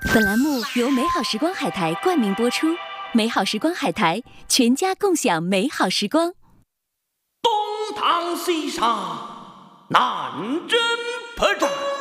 本栏目由美好时光海苔冠名播出，美好时光海苔，全家共享美好时光。 东堂西上，南征北战。